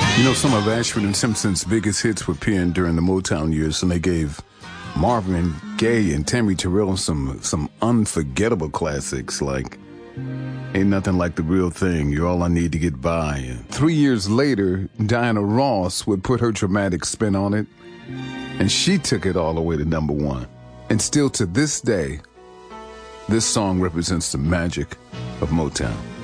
You know, some of Ashford and Simpson's biggest hits were penned during the Motown years, and they gave Marvin Gaye and Tammy Terrell some unforgettable classics like Ain't Nothing Like the Real Thing, You're All I Need to Get By. And 3 years later, Diana Ross would put her dramatic spin on it, and she took it all the way to number one. And still to this day, this song represents the magic of Motown.